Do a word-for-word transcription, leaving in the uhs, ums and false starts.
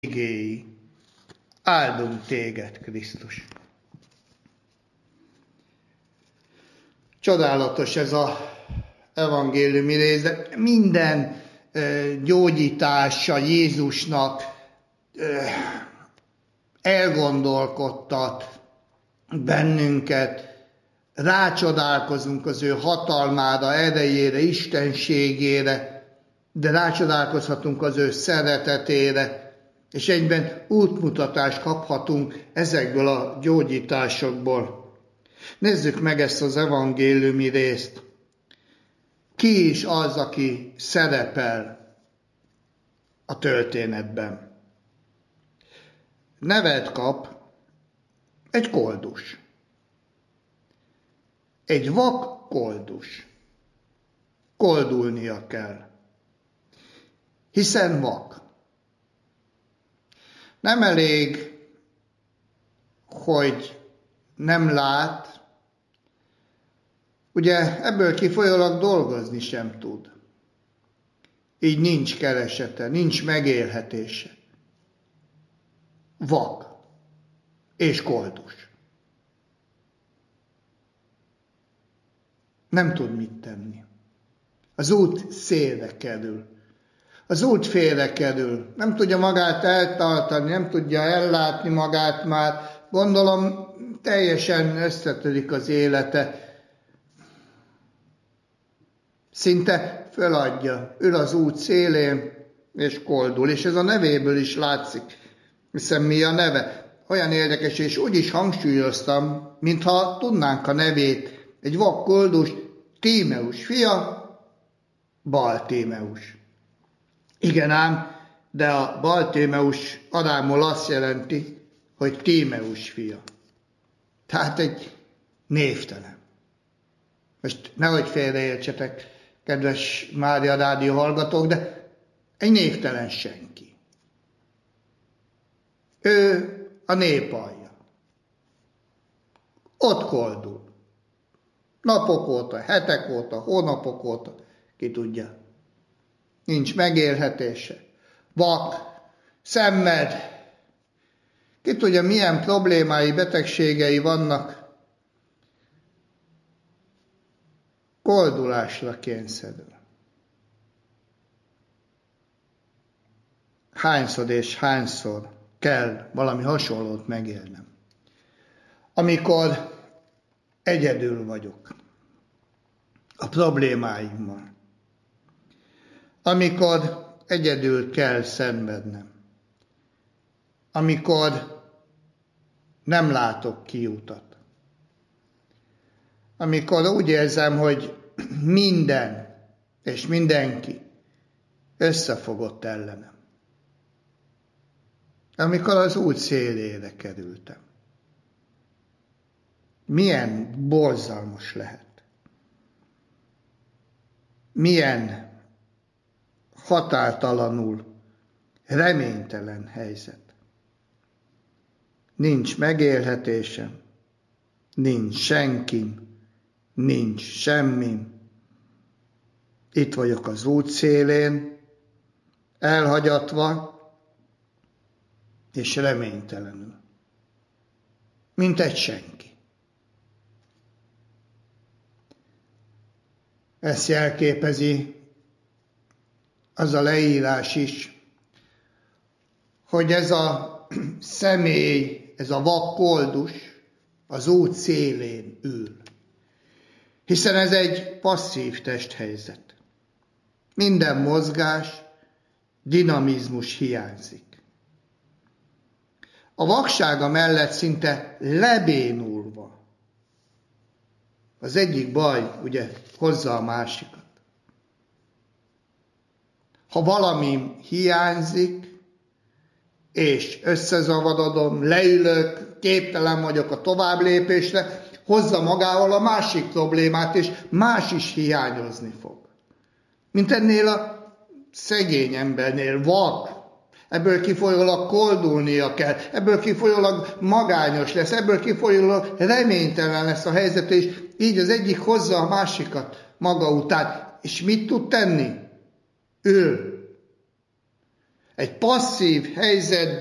igéi. Áldunk téged, Krisztus! Csodálatos ez az evangéliumi rész, de minden ö, gyógyítása Jézusnak ö, elgondolkodtat bennünket, rácsodálkozunk az ő hatalmára, erejére, istenségére, de rácsodálkozhatunk az ő szeretetére, és egyben útmutatást kaphatunk ezekből a gyógyításokból. Nézzük meg ezt az evangéliumi részt. Ki is az, aki szerepel a történetben? Nevet kap egy koldus. Egy vak koldus. Koldulnia kell. Hiszen vak. Nem elég, hogy nem lát, ugye ebből kifolyólag dolgozni sem tud. Így nincs keresete, nincs megélhetése. Vak és koldus. Nem tud mit tenni. Az út szélre kerül. Az út félre kerül. Nem tudja magát eltartani, nem tudja ellátni magát már. Gondolom, teljesen összetörik az élete. Szinte föladja. Ül az út szélén, és koldul. És ez a nevéből is látszik. Hiszen mi a neve? Olyan érdekes, és úgy is hangsúlyoztam, mintha tudnánk a nevét. Egy vak koldus, Tímeus fia, Bartémeus. Igen ám, de a Bartémeus arámul azt jelenti, hogy Tímeus fia. Tehát egy névtelen. Most nehogy félreértsetek, kedves Mária Rádió hallgatók, de egy névtelen senki. Ő a nép alja. Ott koldul. Napok óta, hetek óta, hónapok óta, ki tudja. Nincs megélhetése. Vak, szenved. Ki tudja, milyen problémái, betegségei vannak. Koldulásra kényszerül. Hányszor és hányszor kell valami hasonlót megélnem. Amikor egyedül vagyok a problémáimmal. Amikor egyedül kell szenvednem. Amikor nem látok kiutat. Amikor úgy érzem, hogy minden és mindenki összefogott ellenem. Amikor az út szélére kerültem. Milyen borzalmas lehet. Milyen határtalanul reménytelen helyzet. Nincs megélhetésem, nincs senkim, nincs semmim. Itt vagyok az út szélén, elhagyatva és reménytelenül. Mint egy senki. Ezt jelképezi az a leírás is, hogy ez a személy, ez a vak koldus az út szélén ül. Hiszen ez egy passzív testhelyzet. Minden mozgás, dinamizmus hiányzik. A vaksága mellett szinte lebénulva. Az egyik baj, ugye, hozza a másikat. Ha valami hiányzik, és összezavarodom, leülök, képtelen vagyok a továbblépésre, hozza magával a másik problémát, és más is hiányozni fog. Mint ennél a szegény embernél, vak, ebből kifolyólag koldulnia kell, ebből kifolyólag magányos lesz, ebből kifolyólag reménytelen lesz a helyzet, és így az egyik hozza a másikat maga után. És mit tud tenni? Ül. egy passzív helyzet